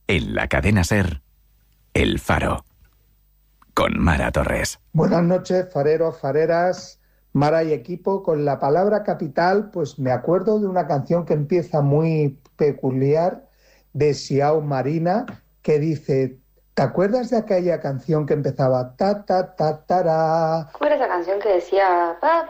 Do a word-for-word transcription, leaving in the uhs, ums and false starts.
En la cadena SER, El Faro, con Mara Torres. Buenas noches, fareros, fareras, Mara y equipo. Con la palabra capital, pues me acuerdo de una canción que empieza muy peculiar de Xiao Marina, que dice: ¿te acuerdas de aquella canción que empezaba ta ta ta tará? ¿Cómo era esa canción que decía pa,